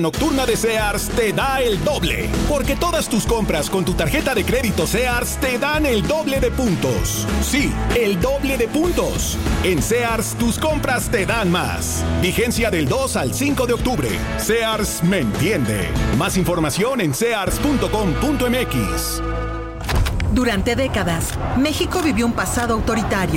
Nocturna de Sears te da el doble, porque todas tus compras con tu tarjeta de crédito Sears te dan el doble de puntos. Sí, el doble de puntos. En Sears, tus compras te dan más. Vigencia del 2 al 5 de octubre. Sears me entiende. Más información en sears.com.mx. Durante décadas, México vivió un pasado autoritario.